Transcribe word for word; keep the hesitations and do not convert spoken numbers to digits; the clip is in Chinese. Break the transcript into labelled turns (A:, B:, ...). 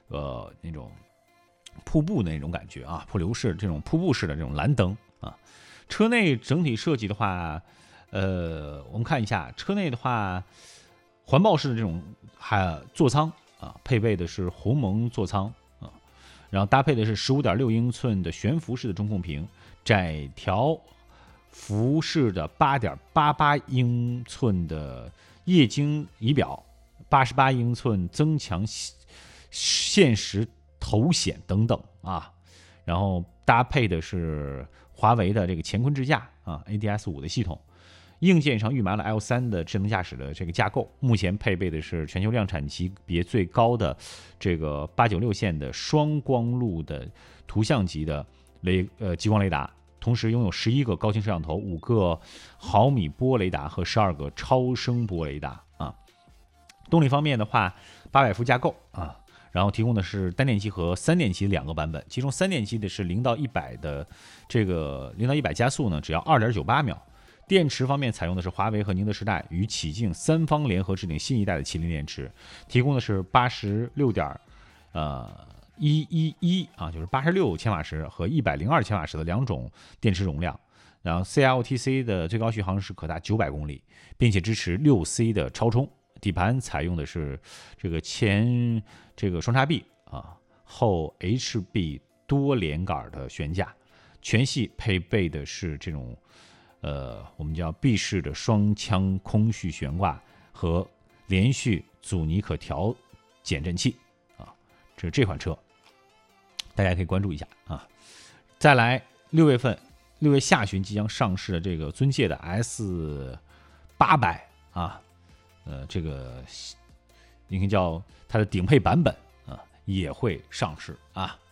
A: 呃那种瀑布的那种感觉啊，瀑流式这种瀑布式的这种蓝灯啊。车内整体设计的话，呃，我们看一下车内的话，环抱式的这种还座舱啊，配备的是鸿蒙座舱啊，然后搭配的是 十五点六英寸的悬浮式的中控屏，窄条幅式的 八点八八英寸的液晶仪表，八十八英寸增强现实头显等等啊，然后搭配的是华为的这个乾坤智驾啊 A D S 五 的系统，硬件上预埋了 L 三 的智能驾驶的这个架构，目前配备的是全球量产级别最高的这个八九六线的双光路的图像级的雷呃激光雷达，同时拥有十一个高清摄像头、五个毫米波雷达和十二个超声波雷达啊。动力方面的话，八百伏架构啊。然后提供的是单电机和三电机两个版本，其中三电机的是零到一百的这个零到一百加速呢，只要 二点九八秒。电池方面采用的是华为和宁德时代与启劲三方联合制定新一代的麒麟电池，提供的是八十六点呃一一一啊，就是八十六千瓦时和一百零二千瓦时的两种电池容量。然后 C L T C 的最高续航是可达九百公里，并且支持 六 C 的超充。底盘采用的是这个前这个双叉臂啊，后 H B 多连杆的悬架，全系配备的是这种呃我们叫臂式的双腔空续悬挂和连续阻尼可调减震器啊，这是这款车，大家可以关注一下啊。再来六月份六月下旬即将上市的这个尊界的 S 八百啊。呃，这个应该叫它的顶配版本啊，也会上市啊。